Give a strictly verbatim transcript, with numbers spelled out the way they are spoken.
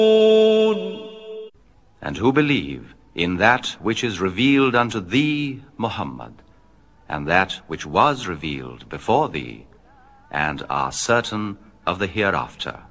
And who believe in that which is revealed unto thee, Muhammad, and that which was revealed before thee, and are certain of the hereafter.